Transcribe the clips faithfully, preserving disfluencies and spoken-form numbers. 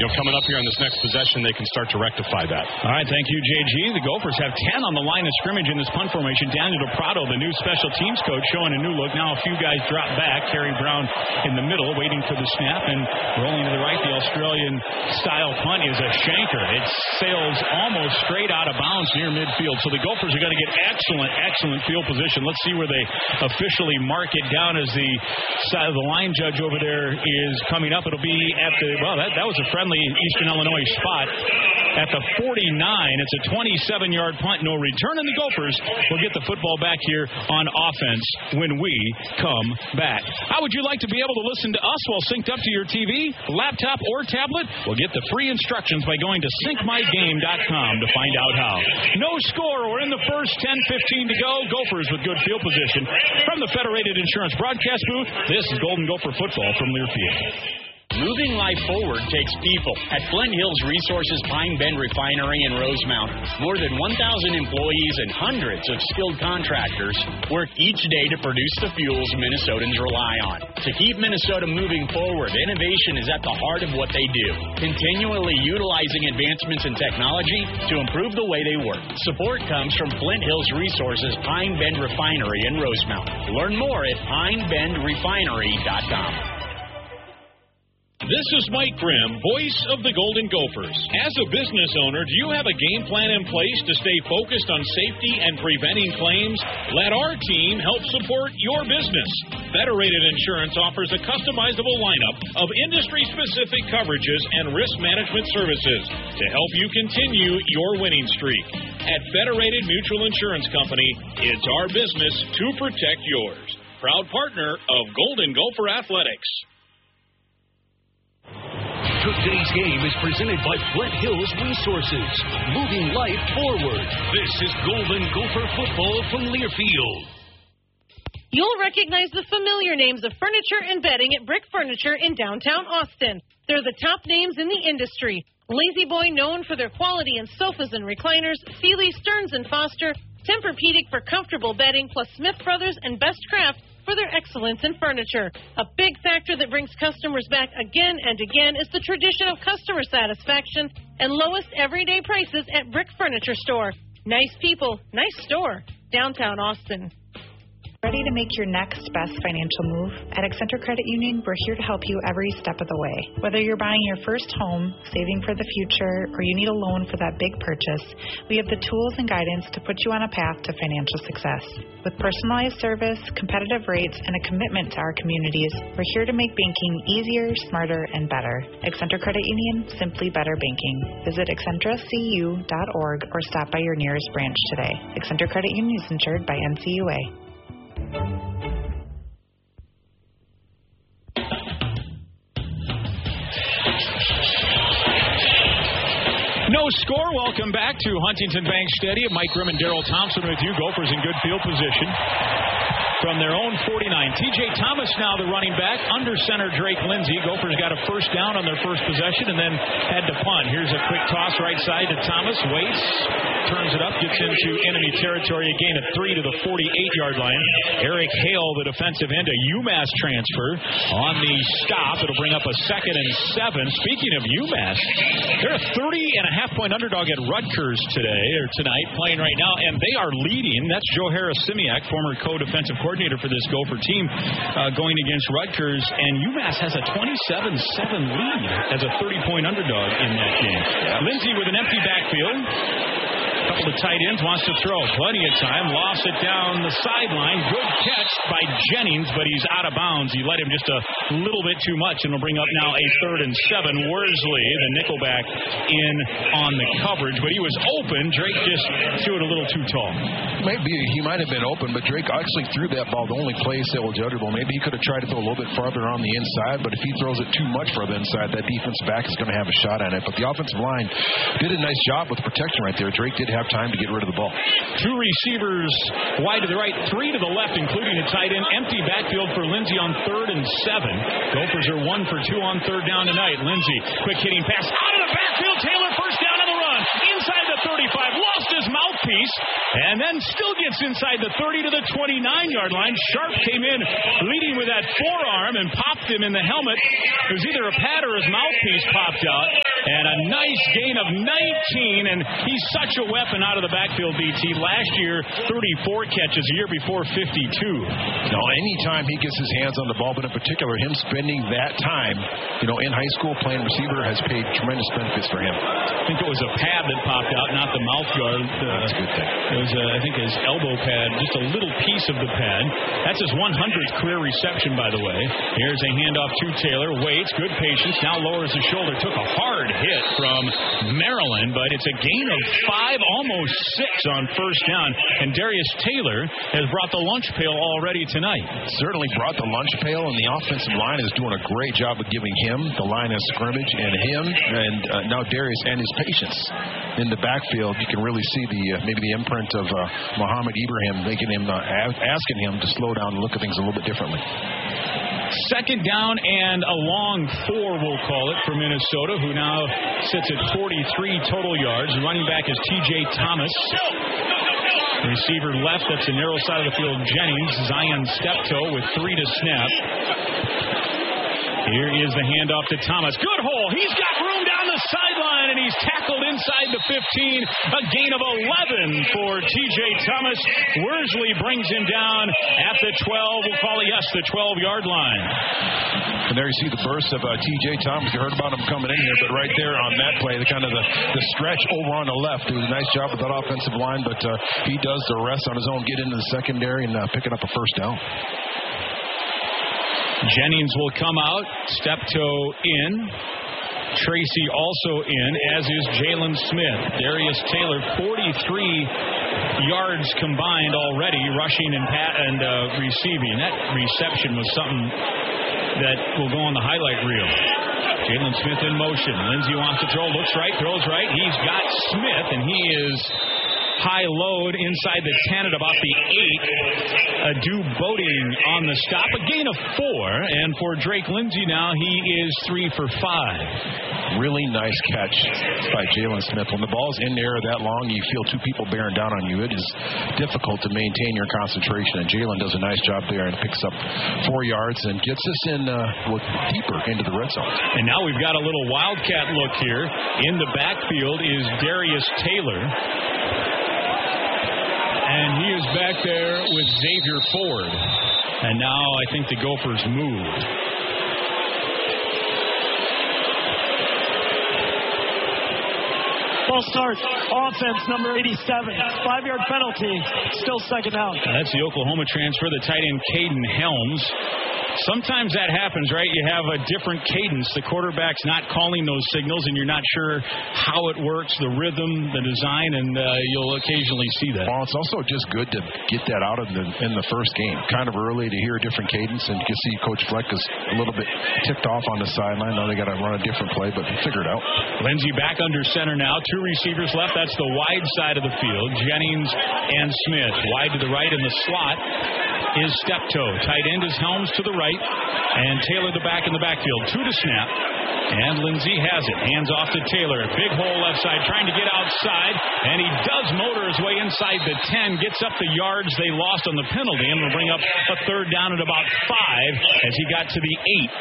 you know, coming up here on this next possession, they can start to rectify that. All right, thank you, J G. The Gophers have ten on the line of scrimmage in this punt formation. Daniel Prado, the new special teams coach, showing a new look. Now a few guys drop back. Kerry Brown in the middle, waiting for the snap, and rolling to the right. The Australian-style punt is a shanker. It sails almost straight out of bounds near midfield. So the Gophers are going to get excellent, excellent field position. Let's see where they officially mark it down as the side of the line judge over there is coming up. It'll be at the, well, that, that was a friendly Eastern Illinois spot at the forty-nine. It's a twenty-seven-yard punt, no return, and the Gophers will get the football back here on offense when we come back. How would you like to be able to listen to us while synced up to your T V, laptop, or tablet? Well, get the free instructions by going to sync my game dot com to find out how. No score. We're in the first, ten fifteen to go. Gophers with good field position. From the Federated Insurance broadcast booth, this is Golden Gopher football from Learfield. Moving life forward takes people. At Flint Hills Resources Pine Bend Refinery in Rosemount, more than one thousand employees and hundreds of skilled contractors work each day to produce the fuels Minnesotans rely on. To keep Minnesota moving forward, innovation is at the heart of what they do, continually utilizing advancements in technology to improve the way they work. Support comes from Flint Hills Resources Pine Bend Refinery in Rosemount. Learn more at pine bend refinery dot com. This is Mike Grimm, voice of the Golden Gophers. As a business owner, do you have a game plan in place to stay focused on safety and preventing claims? Let our team help support your business. Federated Insurance offers a customizable lineup of industry-specific coverages and risk management services to help you continue your winning streak. At Federated Mutual Insurance Company, it's our business to protect yours. Proud partner of Golden Gopher Athletics. Today's game is presented by Flint Hills Resources, moving life forward. This is Golden Gopher football from Learfield. You'll recognize the familiar names of furniture and bedding at Brick Furniture in downtown Austin. They're the top names in the industry. Lazy Boy, known for their quality in sofas and recliners, Sealy, Stearns and Foster, Tempur-Pedic for comfortable bedding, plus Smith Brothers and Best Craft for their excellence in furniture. A big factor that brings customers back again and again is the tradition of customer satisfaction and lowest everyday prices at Brick Furniture Store. Nice people, nice store, downtown Austin. Ready to make your next best financial move? At Accenture Credit Union, we're here to help you every step of the way. Whether you're buying your first home, saving for the future, or you need a loan for that big purchase, we have the tools and guidance to put you on a path to financial success. With personalized service, competitive rates, and a commitment to our communities, we're here to make banking easier, smarter, and better. Accenture Credit Union, simply better banking. Visit Accenture C U dot org or stop by your nearest branch today. Accenture Credit Union is insured by N C U A. No score. Welcome back to Huntington Bank Stadium. Mike Grimm and Daryl Thompson with you. Gophers in good field position from their own forty-nine. T J Thomas now the running back. Under center Drake Lindsay. Gophers got a first down on their first possession and then had to punt. Here's a quick toss right side to Thomas. Waits. Turns it up. Gets into enemy territory. A gain of three to the forty-eight-yard line. Eric Hale, the defensive end, a UMass transfer. On the stop, it'll bring up a second and seven. Speaking of UMass, they're a thirty and a half point underdog at Rutgers today, or tonight, playing right now, and they are leading. That's Joe Harris-Simiak, former co-defensive coordinator for this Gopher team, uh, going against Rutgers, and UMass has a twenty-seven seven lead as a thirty-point underdog in that game. Yeah. Lindsay with an empty backfield. Couple of tight ends, wants to throw. Plenty of time. Lost it down the sideline. Good catch by Jennings, but he's out of bounds. He let him just a little bit too much, and will bring up now a third and seven. Worsley, the nickelback, in on the coverage, but he was open. Drake just threw it a little too tall. Maybe he might have been open, but Drake actually threw that ball. The only place that was judgeable. Maybe he could have tried to throw a little bit farther on the inside, but if he throws it too much further inside, that defensive back is going to have a shot at it. But the offensive line did a nice job with protection right there. Drake did have time to get rid of the ball. Two receivers wide to the right, three to the left, including a tight end. Empty backfield for Lindsay on third and seven. Gophers are one for two on third down tonight. Lindsay, quick hitting pass out of the backfield. Taylor first down on the run. Inside the thirty-five, lost his mouthpiece, and then still gets inside the thirty to the twenty-nine-yard line. Sharp came in leading with that forearm and popped him in the helmet. It was either a pad or his mouthpiece popped out. And a nice gain of nineteen, and he's such a weapon out of the backfield, B T. Last year, thirty-four catches, a year before, fifty-two. No, anytime he gets his hands on the ball, but in particular, him spending that time, you know, in high school playing receiver has paid tremendous benefits for him. I think it was a pad that popped out, not the mouth guard. Uh, That's a good thing. It was, uh, I think, his elbow pad, just a little piece of the pad. That's his one hundredth career reception, by the way. Here's a handoff to Taylor. Waits, good patience. Now lowers his shoulder. Took a hard hit from Maryland, but it's a gain of five, almost six on first down. And Darius Taylor has brought the lunch pail already tonight. Certainly brought the lunch pail, and the offensive line is doing a great job of giving him the line of scrimmage, and him, and uh, now Darius and his patience in the backfield. You can really see the uh, maybe the imprint of uh, Muhammad Ibrahim, making him uh, asking him to slow down and look at things a little bit differently. Second down and a long four, we'll call it, for Minnesota, who now sits at forty-three total yards. The running back is T J Thomas. Receiver left, that's the narrow side of the field, Jennings. Zion Steptoe with three to snap. Here is the handoff to Thomas. Good hole. He's got room down the sideline, and he's tackled inside the fifteen. A gain of eleven for T J Thomas. Worsley brings him down at the twelve. We'll call it, yes, the twelve-yard line. And there you see the burst of uh, T J Thomas. You heard about him coming in here, but right there on that play, the kind of the, the stretch over on the left. It was a nice job with that offensive line, but uh, he does the rest on his own, get into the secondary and uh, picking up a first down. Jennings will come out. Steptoe in. Tracy also in, as is Jalen Smith. Darius Taylor, forty-three yards combined already, rushing and pat and uh, receiving. That reception was something that will go on the highlight reel. Jalen Smith in motion. Lindsey wants to throw, looks right, throws right. He's got Smith, and he is high load inside the ten at about the eight. Adu Boating on the stop. A gain of four. And for Drake Lindsey now, he is three for five. Really nice catch by Jalen Smith. When the ball's in the air that long, you feel two people bearing down on you. It is difficult to maintain your concentration. And Jalen does a nice job there and picks up four yards and gets us in uh, deeper into the red zone. And now we've got a little wildcat look here. In the backfield is Darius Taylor. And he is back there with Xavier Ford. And now I think the Gophers moved. Ball starts. Offense number eighty-seven. Five-yard penalty. Still second down. That's the Oklahoma transfer, the tight end Caden Helms. Sometimes that happens, right? You have a different cadence. The quarterback's not calling those signals, and you're not sure how it works, the rhythm, the design, and uh, you'll occasionally see that. Well, it's also just good to get that out in the, in the first game. Kind of early to hear a different cadence, and you can see Coach Fleck is a little bit ticked off on the sideline. Now they got to run a different play, but figure it out. Lindsey back under center now. Two receivers left. That's the wide side of the field. Jennings and Smith. Wide to the right in the slot is Steptoe. Tight end is Helms to the right, and Taylor the back in the backfield. Two to snap, and Lindsey has it. Hands off to Taylor. Big hole left side, trying to get outside, and he does motor his way inside the ten, gets up the yards they lost on the penalty, and will bring up a third down at about five as he got to the eight.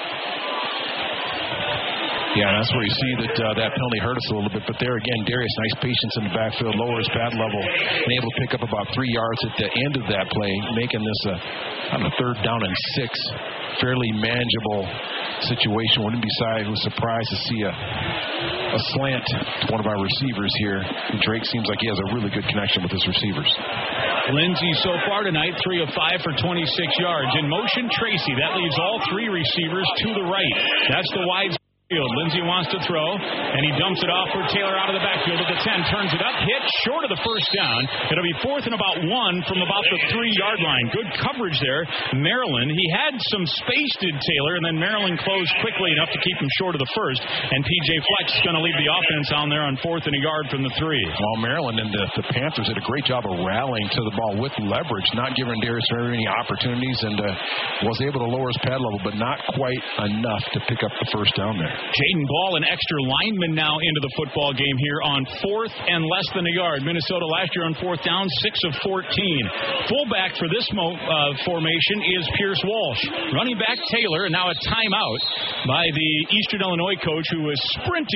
Yeah, that's where you see that uh, that penalty hurt us a little bit. But there again, Darius, nice patience in the backfield, lowers pad level, and able to pick up about three yards at the end of that play, making this a, on a third down and six, fairly manageable situation. Wouldn't be surprised to see a, a slant to one of our receivers here. And Drake seems like he has a really good connection with his receivers. Lindsey so far tonight, three of five for twenty-six yards. In motion, Tracy. That leaves all three receivers to the right. That's the wide field. Lindsey wants to throw, and he dumps it off for Taylor out of the backfield at the ten. Turns it up, hit short of the first down. It'll be fourth and about one from about the three-yard line. Good coverage there. Maryland, he had some space, did Taylor, and then Maryland closed quickly enough to keep him short of the first. And P J Fleck's going to lead the offense on there on fourth and a yard from the three. Well, Maryland and the, the Panthers did a great job of rallying to the ball with leverage, not giving Darius very many opportunities, and uh, was able to lower his pad level, but not quite enough to pick up the first down there. Jaden Ball, an extra lineman now into the football game here on fourth and less than a yard. Minnesota last year on fourth down, six of fourteen. Fullback for this mo- uh, formation is Pierce Walsh. Running back Taylor, and now a timeout by the Eastern Illinois coach who was sprinting